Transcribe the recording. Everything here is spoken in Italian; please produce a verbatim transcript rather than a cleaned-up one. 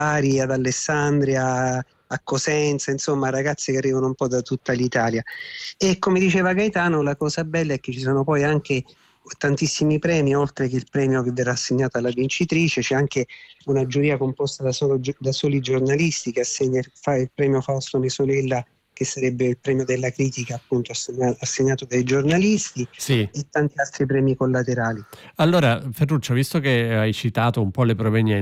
Bari, ad Alessandria, a Cosenza, insomma ragazzi che arrivano un po' da tutta l'Italia. E come diceva Gaetano, la cosa bella è che ci sono poi anche tantissimi premi, oltre che il premio che verrà assegnato alla vincitrice, c'è anche una giuria composta da, solo, da soli giornalisti che assegna il, fa il premio Fausto Mesolella, che sarebbe il premio della critica appunto assegnato, assegnato dai giornalisti, Sì. e tanti altri premi collaterali. Allora, Ferruccio, visto che hai citato un po' le provenienze,